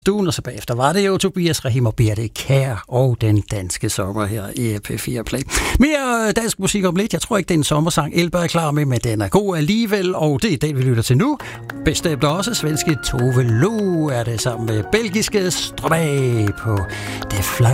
Duen, og så bagefter var det jo Tobias Rahim og Birte Kjær og den danske sommer her i P4 Play. Mere dansk musik om lidt. Jeg tror ikke, det er en sommersang. Elber er klar med, men den er god alligevel, og det er den, vi lytter til nu. Bestemt også svenske Tove Lo er det sammen med belgiske Stromae på The Fly.